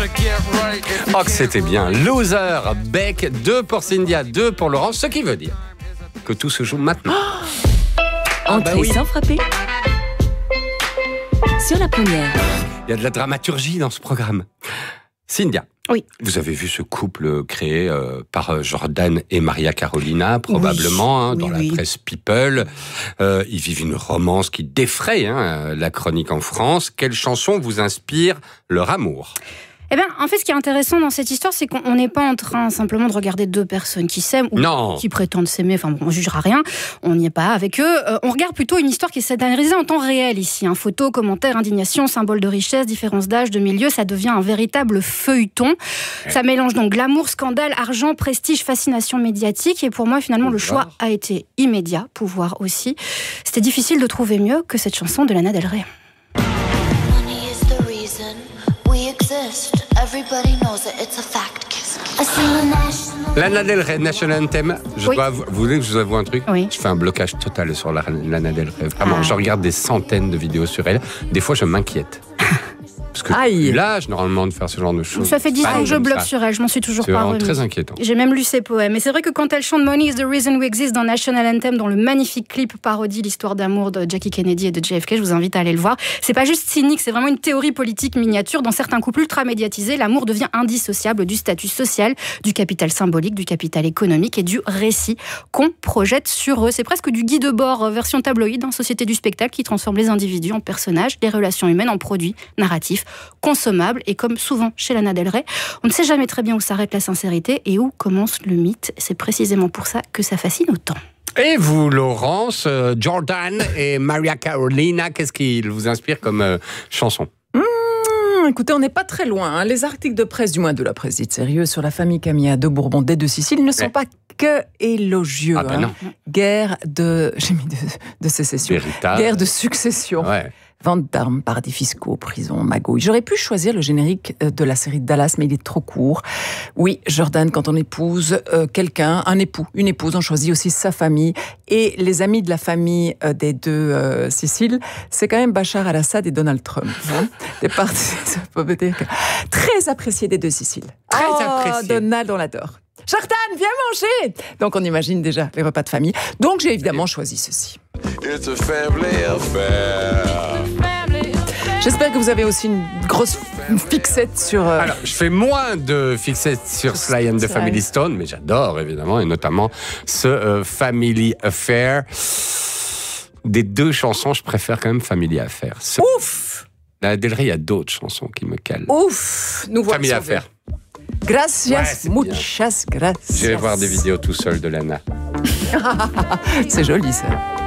Oh, que c'était bien. Loser, Beck, 2 pour Cynthia, 2 pour Laurence, ce qui veut dire que tout se joue maintenant. Entrée sans frapper. Sur la première. Il y a de la dramaturgie dans ce programme. Cynthia, oui. Vous avez vu ce couple créé par Jordan et Maria Carolina, probablement, dans la presse People. Ils vivent une romance qui défraie la chronique en France. Quelle chanson vous inspire leur amour ? Eh bien, en fait, ce qui est intéressant dans cette histoire, c'est qu'on n'est pas en train simplement de regarder 2 personnes qui s'aiment ou qui prétendent s'aimer. Enfin, bon, on ne jugera rien. On n'y est pas avec eux. On regarde plutôt une histoire qui est scénarisée en temps réel ici. Photos, commentaires, indignation, symboles de richesse, différence d'âge, de milieu. Ça devient un véritable feuilleton. Ça mélange donc glamour, scandale, argent, prestige, fascination médiatique. Et pour moi, finalement, le choix a été immédiat. Pouvoir aussi. C'était difficile de trouver mieux que cette chanson de Lana Del Rey. Lana Del Rey, National Anthem. Vous voulez que je vous avoue un truc ? Oui. Je fais un blocage total sur Lana Del Rey. Vraiment, je regarde des centaines de vidéos sur elle. Des fois, je m'inquiète. Parce que l'âge, normalement, de faire ce genre de choses. Ça fait 10 ans que je bloque sur elle, je m'en suis toujours pas remise. C'est très inquiétant. J'ai même lu ses poèmes. Et c'est vrai que quand elle chante Money is the reason we exist dans National Anthem, dont le magnifique clip parodie l'histoire d'amour de Jackie Kennedy et de JFK, je vous invite à aller le voir. C'est pas juste cynique, c'est vraiment une théorie politique miniature. Dans certains couples ultra médiatisés, l'amour devient indissociable du statut social, du capital symbolique, du capital économique et du récit qu'on projette sur eux. C'est presque du guide de bord version tabloïd, société du spectacle qui transforme les individus en personnages, les relations humaines en produits narratifs, consommables. Et comme souvent chez Lana Del Rey, on ne sait jamais très bien où s'arrête la sincérité et où commence le mythe. C'est précisément pour ça que ça fascine autant. Et vous, Laurence, Jordan et Maria Carolina, qu'est-ce qui vous inspire comme chanson ? Écoutez, on n'est pas très loin. Les articles de presse, du moins de la presse dite sérieuse, sur la famille Camilla de Bourbon de Sicile ne sont pas que élogieux. Guerre de sécession. Véritable. Guerre de succession. Vente d'armes, paradis fiscaux, prison, magouille. J'aurais pu choisir le générique de la série de Dallas, mais il est trop court. Oui, Jordan, quand on épouse quelqu'un, un époux, une épouse, on choisit aussi sa famille. Et les amis de la famille des 2 Siciles, c'est quand même Bachar al-Assad et Donald Trump. Des partis, très appréciés des 2 Siciles. Très appréciés. Donald, on l'adore. Jordan, viens manger. Donc on imagine déjà les repas de famille. Donc j'ai évidemment choisi ceci. J'espère que vous avez aussi une grosse fixette sur... Alors, je fais moins de fixette sur Sly and the Family Stone, mais j'adore, évidemment, et notamment ce Family Affair. Des 2 chansons, je préfère quand même Family Affair. Ouf! Lana Del Rey, il y a d'autres chansons qui me calent. Ouf! Nous voilà. Family Affair. Gracias, muchas gracias. Je vais voir des vidéos tout seul de Lana. C'est joli, ça.